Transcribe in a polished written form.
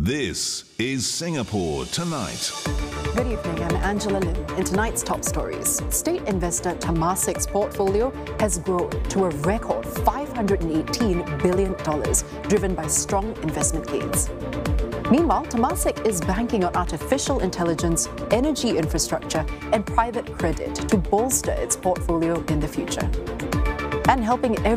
This is Singapore Tonight. Good evening, I'm Angela Lim. In tonight's top stories, state investor Temasek's portfolio has grown to a record $518 billion, driven by strong investment gains. Meanwhile, Temasek is banking on artificial intelligence, energy infrastructure, and private credit to bolster its portfolio in the future. And helping